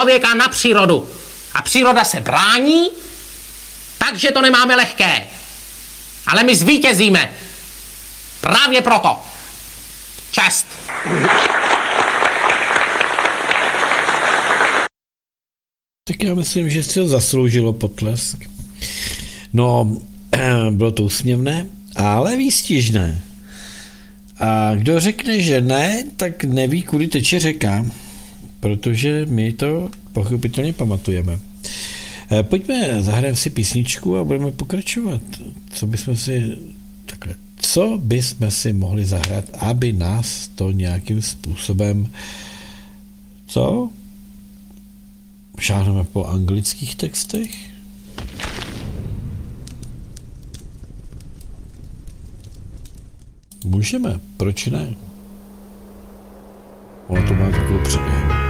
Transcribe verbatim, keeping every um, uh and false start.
člověka na přírodu. A příroda se brání, takže to nemáme lehké. Ale my zvítězíme. Právě proto. Čest. Tak já myslím, že si to zasloužilo potlesk. No, bylo to úsměvné, ale výstižné. A kdo řekne, že ne, tak neví, kudy teče řeka, protože my to pochopitelně pamatujeme. Pojďme, zahrajeme si písničku a budeme pokračovat. Co bychom si, takhle, co bychom si mohli zahrát, aby nás to nějakým způsobem, co? Šáhneme po anglických textech? Můžeme, proč ne? Ono to má takovou předěhu.